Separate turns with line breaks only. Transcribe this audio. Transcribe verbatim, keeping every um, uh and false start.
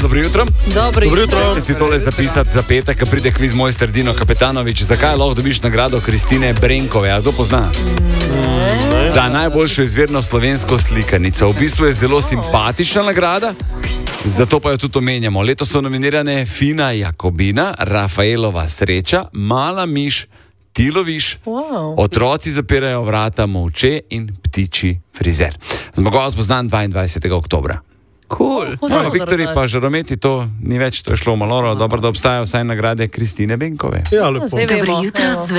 dobro jutro.
Dobro jutro.
Si tole zapisati za petek, ko pride kviz mojster Dino Kapetanovič. Zakaj lahko dobiš nagrado Kristine Brenkove? A kdo pozna? Mm, za najboljšo izvirno slovensko slikanico. V bistvu je zelo simpatična nagrada, zato pa jo tudi omenjamo. Letos so nominirane Fina Jakobina, Rafaelova Sreča, Mala miš, Ti loviš, wow. Otroci zapirajo vrata molče in Ptiči frizer. Zmagovalec bo znan dvaindvajsetega oktobra.
Cool.
No, Viktorji pa žarometi, to ni več, to je šlo malo, dobro, da obstajajo vsaj nagrade Kristine Benkove.
Ja, lepo.
Dobro jutro.